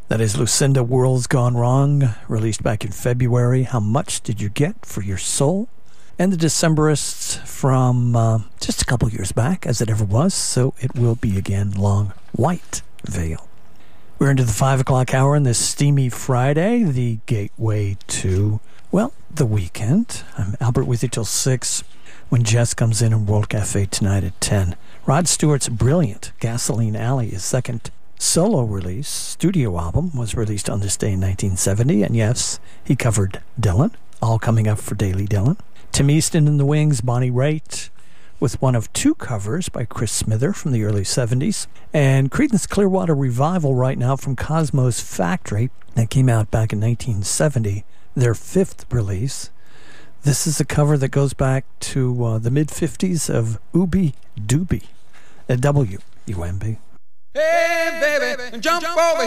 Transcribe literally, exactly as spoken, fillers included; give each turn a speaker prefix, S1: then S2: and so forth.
S1: That is Lucinda, World's Gone Wrong, released back in February. How Much Did You Get for Your Soul? And the Decemberists from uh, just a couple years back, as it ever was, so it will be again, Long White Veil. We're into the five o'clock hour on this steamy Friday, the gateway to, well, the weekend. I'm Albert with you till six, when Jess comes in in World Cafe tonight at ten. Rod Stewart's brilliant Gasoline Alley, his second solo release, studio album, was released on this day in nineteen seventy, and yes, he covered Dylan, all coming up for Daily Dylan. Tim Easton and the Wings, Bonnie Raitt, with one of two covers by Chris Smither from the early seventies, and Creedence Clearwater Revival right now from Cosmo's Factory, that came out back in nineteen seventy, their fifth release. This is a cover that goes back to uh, the mid-fifties of Ooby Dooby, a W U M B.
S2: Hey, baby, jump over